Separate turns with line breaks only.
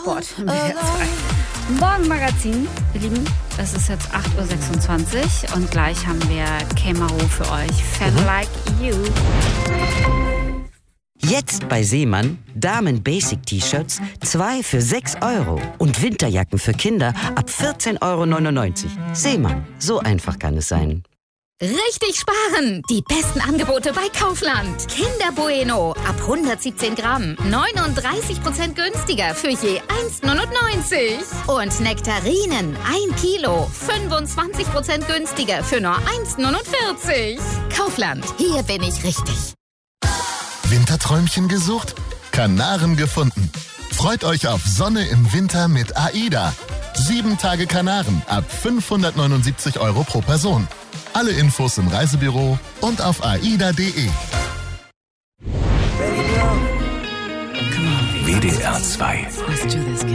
Sport im WDR 2. Morgenmagazin, ihr Lieben. Es ist jetzt 8.26 Uhr und gleich haben wir Kämmerl für euch. Fan Like You.
Jetzt bei Seemann Damen-Basic-T-Shirts 2 für 6 € und Winterjacken für Kinder ab 14,99 €. Seemann, so einfach kann es sein.
Richtig sparen! Die besten Angebote bei Kaufland. Kinder Bueno ab 117 Gramm. 39% günstiger für je 1,99 €. Und Nektarinen 1 Kilo. 25% günstiger für nur 1,49 €. Kaufland, hier bin ich richtig.
Winterträumchen gesucht? Kanaren gefunden. Freut euch auf Sonne im Winter mit AIDA. 7 Tage Kanaren ab 579 € pro Person. Alle Infos im Reisebüro und auf aida.de.
WDR 2.